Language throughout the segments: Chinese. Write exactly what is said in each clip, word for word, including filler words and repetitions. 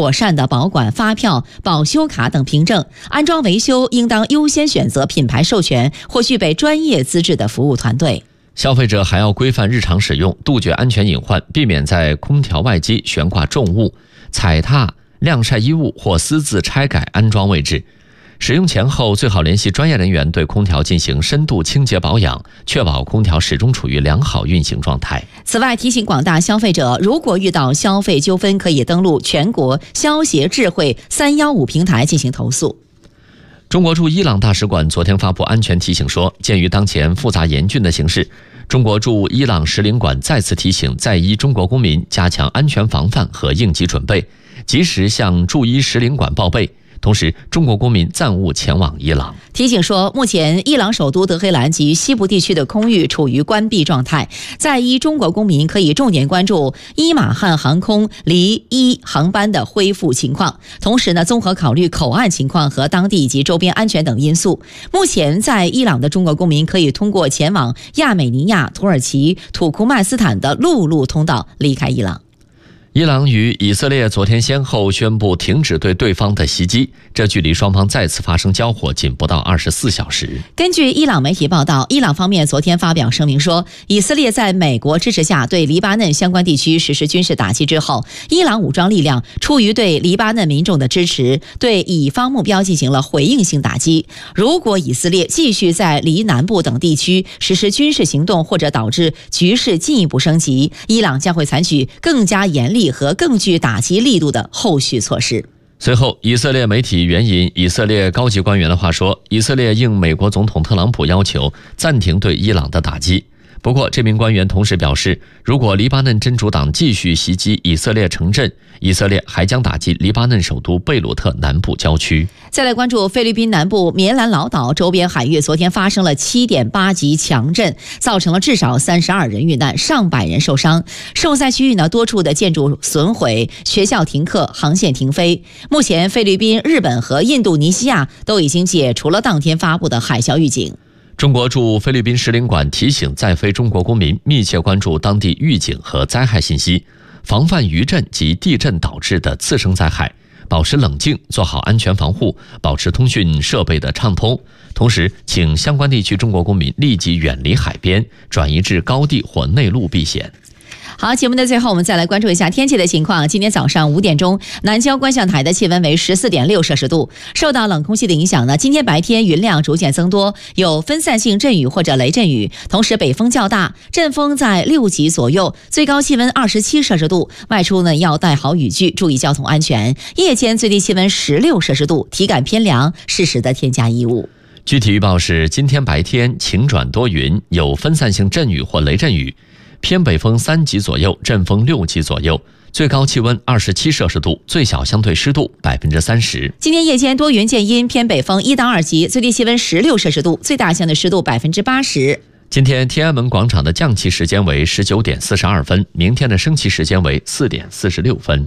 妥善的保管发票、保修卡等凭证。安装维修应当优先选择品牌授权或具备专业资质的服务团队。 消费者还要规范日常使用，杜绝安全隐患，避免在空调外机悬挂重物、踩踏、晾晒衣物或私自拆改安装位置。使用前后最好联系专业人员对空调进行深度清洁保养，确保空调始终处于良好运行状态。 此外，提醒广大消费者，如果遇到消费纠纷，可以登录全国消协智慧三一五平台进行投诉。 中国驻伊朗大使馆昨天发布安全提醒说，鉴于当前复杂严峻的形势，中国驻伊朗使领馆再次提醒在伊中国公民加强安全防范和应急准备，及时向驻伊使领馆报备。同时，中国公民暂勿前往伊朗。 提醒说，目前伊朗首都德黑兰及西部地区的空域处于关闭状态，在伊中国公民可以重点关注伊马汉航空离伊航班的恢复情况，同时呢，综合考虑口岸情况和当地以及周边安全等因素。目前在伊朗的中国公民可以通过前往亚美尼亚、土耳其、土库曼斯坦的陆路通道离开伊朗。 伊朗与以色列昨天先后宣布停止对对方的袭击，这距离双方再次发生交火仅不到二十四小时。 根据伊朗媒体报道，伊朗方面昨天发表声明说，以色列在美国支持下对黎巴嫩相关地区实施军事打击之后，伊朗武装力量出于对黎巴嫩民众的支持，对以方目标进行了回应性打击。如果以色列继续在黎南部等地区实施军事行动，或者导致局势进一步升级，伊朗将会采取更加严厉和更具打击力度的后续措施。 随后，以色列媒体援引以色列高级官员的话说，以色列应美国总统特朗普要求暂停对伊朗的打击。不过，这名官员同时表示，如果黎巴嫩真主党继续袭击以色列城镇，以色列还将打击黎巴嫩首都贝鲁特南部郊区。 再来关注菲律宾南部棉兰老岛周边海域，昨天发生了 七点八 级强震，造成了至少三十二人遇难，上百人受伤。受灾区域呢，多处的建筑损毁，学校停课，航线停飞。目前，菲律宾、日本和印度尼西亚都已经解除了当天发布的海啸预警。 中国驻菲律宾使领馆提醒在菲中国公民密切关注当地预警和灾害信息，防范余震及地震导致的次生灾害，保持冷静，做好安全防护，保持通讯设备的畅通。同时，请相关地区中国公民立即远离海边，转移至高地或内陆避险。 好，节目的最后我们再来关注一下天气的情况。今天早上五点钟，南郊观象台的气温为 十四点六摄氏度。受到冷空气的影响呢，今天白天云量逐渐增多，有分散性阵雨或者雷阵雨，同时北风较大，阵风在六级左右，最高气温二十七摄氏度。外出呢要带好雨具，注意交通安全。夜间最低气温十六摄氏度，体感偏凉，适时的添加衣物。 具体预报是：今天白天晴转多云，有分散性阵雨或雷阵雨，偏北风三级左右，阵风六级左右，最高气温二十七摄氏度，最小相对湿度百分之三十。 今天夜间多云见阴，偏北风一到二级，最低气温十六摄氏度，最大相对湿度百分之八十。 今天天安门广场的降旗时间为十九点四十二分，明天的升旗时间为四点四十六分。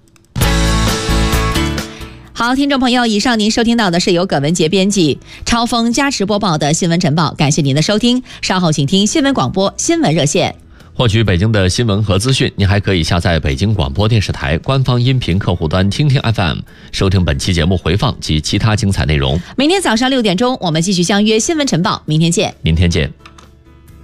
好，听众朋友，以上您收听到的是由葛文杰编辑、超峰加持播报的新闻晨报，感谢您的收听。稍后请听新闻广播新闻热线。 获取北京的新闻和资讯，您还可以下载北京广播电视台官方音频客户端听听 F M， 收听本期节目回放及其他精彩内容。 明天早上六点钟，我们继续相约新闻晨报，明天见。 明天见。